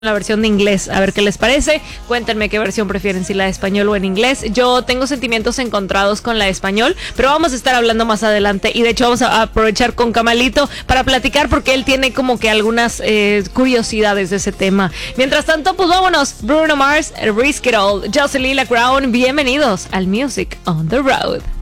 la versión de inglés, a ver qué les parece. Cuéntenme qué versión prefieren, si la de español o en inglés. Yo tengo sentimientos encontrados con la de español, pero vamos a estar hablando más adelante y de hecho vamos a aprovechar con Camalito para platicar porque él tiene como que algunas curiosidades de ese tema. Mientras tanto, pues vámonos. Bruno Mars, Risk It All, Jocelyn La Crown, bienvenidos al Music on the Road.